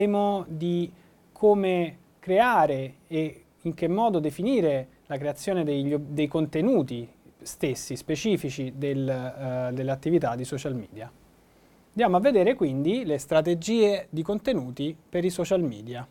Di come creare e in che modo definire la creazione dei contenuti stessi, specifici delle attività di social media. Andiamo a vedere quindi le strategie di contenuti per i social media.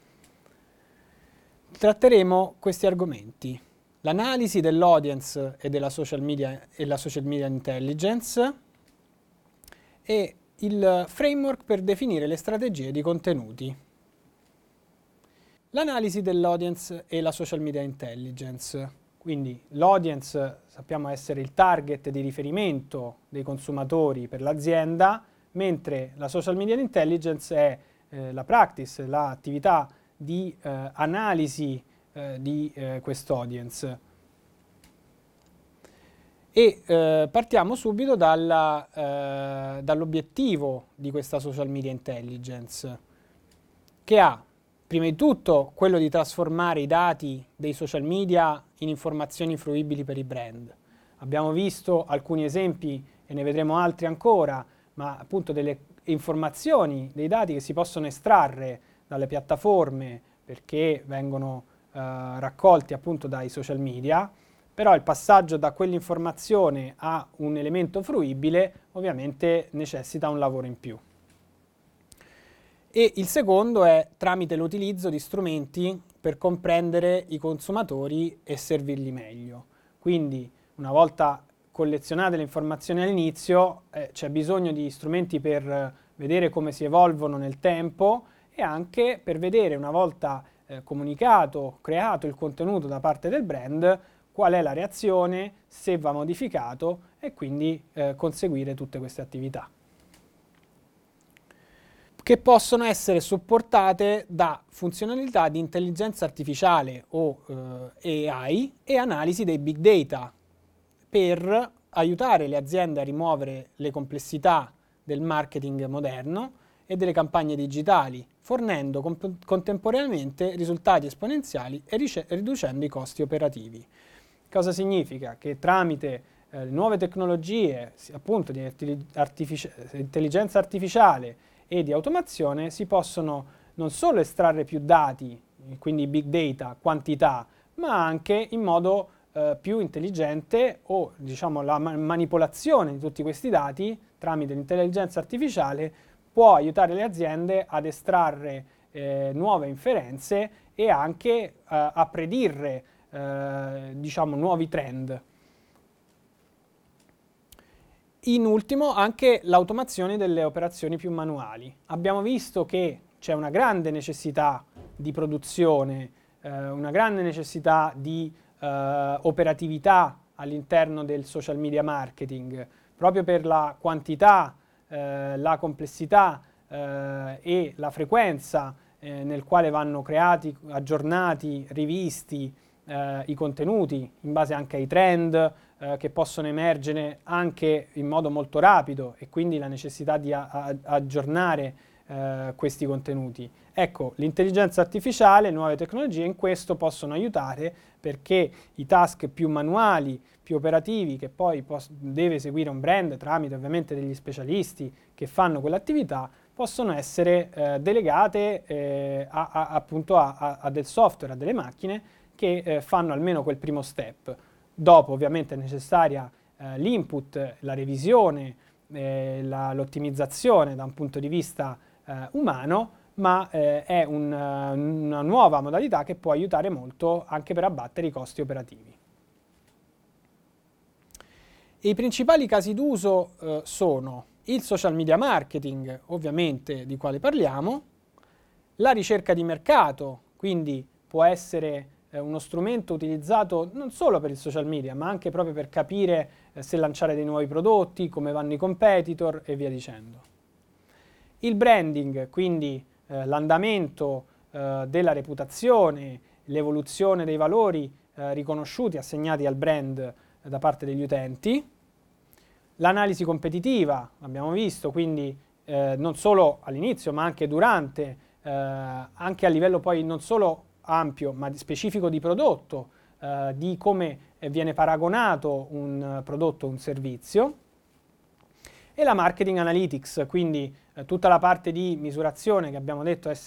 Tratteremo questi argomenti: l'analisi dell'audience e della social media e la social media intelligence e il framework per definire le strategie di contenuti. L'analisi dell'audience e la social media intelligence. Quindi l'audience sappiamo essere il target di riferimento dei consumatori per l'azienda, mentre la social media intelligence è la practice, l'attività di analisi di quest'audience. E partiamo subito dall'obiettivo di questa social media intelligence, che ha prima di tutto quello di trasformare i dati dei social media in informazioni fruibili per i brand. Abbiamo visto alcuni esempi e ne vedremo altri ancora, ma appunto delle informazioni, dei dati che si possono estrarre dalle piattaforme perché vengono raccolti appunto dai social media. Però il passaggio da quell'informazione a un elemento fruibile ovviamente necessita un lavoro in più. E il secondo è tramite l'utilizzo di strumenti per comprendere i consumatori e servirli meglio. Quindi una volta collezionate le informazioni all'inizio c'è bisogno di strumenti per vedere come si evolvono nel tempo e anche per vedere, una volta comunicato, creato il contenuto da parte del brand, qual è la reazione, se va modificato e quindi conseguire tutte queste attività, che possono essere supportate da funzionalità di intelligenza artificiale o AI e analisi dei big data per aiutare le aziende a rimuovere le complessità del marketing moderno e delle campagne digitali, fornendo contemporaneamente risultati esponenziali e riducendo i costi operativi. Cosa significa? Che tramite le nuove tecnologie, appunto di intelligenza artificiale e di automazione, si possono non solo estrarre più dati, quindi big data, quantità, ma anche in modo più intelligente o diciamo la manipolazione di tutti questi dati tramite l'intelligenza artificiale può aiutare le aziende ad estrarre nuove inferenze e anche a predire diciamo nuovi trend. In ultimo anche l'automazione delle operazioni più manuali. Abbiamo visto che c'è una grande necessità di produzione, una grande necessità di operatività all'interno del social media marketing, proprio per la quantità, la complessità e la frequenza nel quale vanno creati, aggiornati, rivisti i contenuti in base anche ai trend che possono emergere anche in modo molto rapido e quindi la necessità di aggiornare questi contenuti. Ecco, l'intelligenza artificiale e nuove tecnologie in questo possono aiutare, perché i task più manuali, più operativi che poi deve eseguire un brand tramite ovviamente degli specialisti che fanno quell'attività, possono essere delegate appunto a del software, a delle macchine che fanno almeno quel primo step. Dopo ovviamente è necessaria l'input, la revisione, l'ottimizzazione da un punto di vista umano, ma è una nuova modalità che può aiutare molto anche per abbattere i costi operativi. I principali casi d'uso sono il social media marketing, ovviamente di quale parliamo, la ricerca di mercato, quindi può essere uno strumento utilizzato non solo per il social media, ma anche proprio per capire se lanciare dei nuovi prodotti, come vanno i competitor e via dicendo. Il branding, quindi l'andamento della reputazione, l'evoluzione dei valori riconosciuti, assegnati al brand da parte degli utenti. L'analisi competitiva, l'abbiamo visto, quindi non solo all'inizio, ma anche durante, anche a livello poi non solo ampio ma specifico di prodotto, di come viene paragonato un prodotto o un servizio, e la marketing analytics, quindi tutta la parte di misurazione che abbiamo detto essere